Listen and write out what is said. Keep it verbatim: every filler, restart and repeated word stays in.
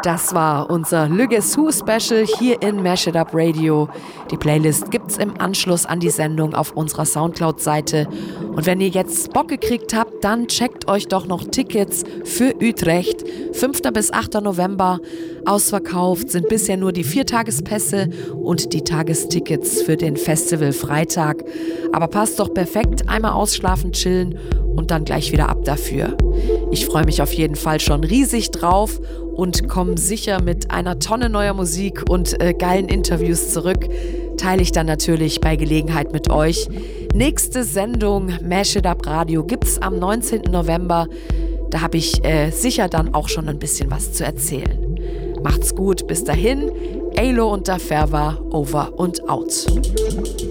Das war unser Le Guess Who Special hier in Mash It Up Radio. Die Playlist gibt's im Anschluss an die Sendung auf unserer Soundcloud-Seite. Und wenn ihr jetzt Bock gekriegt habt, dann checkt euch doch noch Tickets für Utrecht. fünfter bis achter November. Ausverkauft sind bisher nur die Viertagespässe und die Tagestickets für den Festival Freitag. Aber passt doch perfekt, einmal ausschlafen, chillen und dann gleich wieder ab dafür. Ich freue mich auf jeden Fall schon riesig drauf und komme sicher mit einer Tonne neuer Musik und äh, geilen Interviews zurück. Teile ich dann natürlich bei Gelegenheit mit euch. Nächste Sendung Mash It Up Radio gibt's am neunzehnten November. Da habe ich äh, sicher dann auch schon ein bisschen was zu erzählen. Macht's gut, bis dahin. Alo und Daferva, over und out.